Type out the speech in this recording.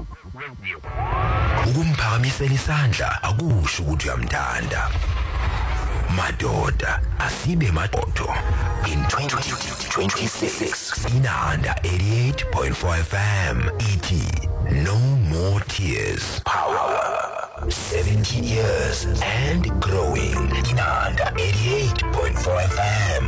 Ukumphakamisela isandla akusho ukuthi uyamthanda. Madoda asibe madoda. In 2026 Inanda 88.4 FM iti no more tears. Power 17 years and growing. Inanda 88.4 FM.